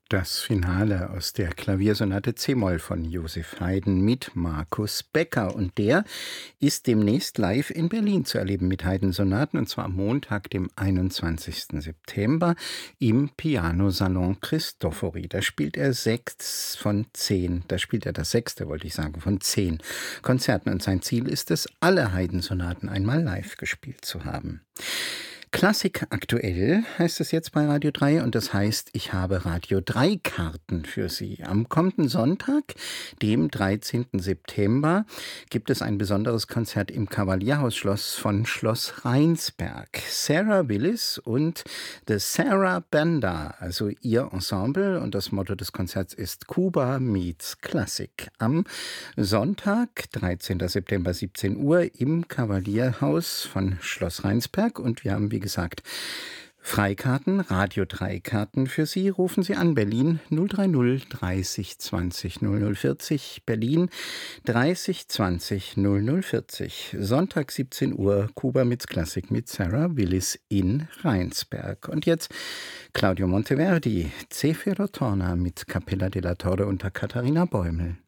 Das Finale aus der Klaviersonate c-Moll von Joseph Haydn mit Markus Becker. Und der ist demnächst live in Berlin zu erleben mit Haydn-Sonaten, und zwar am Montag, dem 21. September, im Pianosalon Cristofori. Da spielt er 6 von 10, da spielt er das 6., wollte ich sagen, von 10 Konzerten. Und sein Ziel ist es, alle Haydn-Sonaten einmal live gespielt zu haben. Klassik aktuell heißt es jetzt bei Radio 3, und das heißt, ich habe Radio 3 Karten für Sie. Am kommenden Sonntag, dem 13. September, gibt es ein besonderes Konzert im Kavalierhausschloss von Schloss Rheinsberg. Sarah Willis und The Sarah Banda, also ihr Ensemble, und das Motto des Konzerts ist Kuba meets Klassik. Am Sonntag, 13. September, 17 Uhr im Kavalierhaus von Schloss Rheinsberg, und wir haben, wie gesagt, Freikarten, Radio 3 Karten für Sie. Rufen Sie an, Berlin 030 30 20 0040, Berlin 30 20 0040. Sonntag 17 Uhr, Kuba meets Klassik mit Sarah Willis in Rheinsberg. Und jetzt Claudio Monteverdi, C für Rotorna mit Cappella della Torre unter Katharina Bäumel.